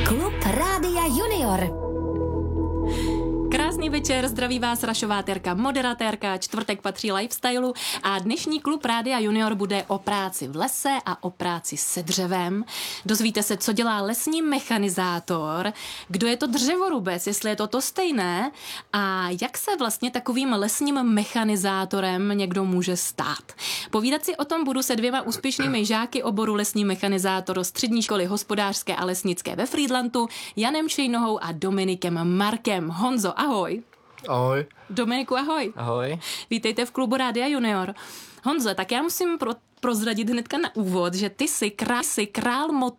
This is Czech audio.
Klub Rádia Junior. Krásný večer, zdraví vás Rašová Terka, moderatérka, čtvrtek patří lifestylu a dnešní klub Rádia Junior bude o práci v lese a o práci se dřevem. Dozvíte se, co dělá lesní mechanizátor, kdo je to dřevorubec, jestli je to stejné a jak se vlastně takovým lesním mechanizátorem někdo může stát. Povídat si o tom budu se dvěma úspěšnými žáky oboru lesní mechanizátor střední školy hospodářské a lesnické ve Frýdlantu, Janem Šejnohou a Dominikem Markem. Honzo, ahoj. Ahoj. Dominiku, ahoj. Ahoj. Vítejte v klubu Rádia Junior. Honzo, tak já musím prozradit hnedka na úvod, že ty jsi král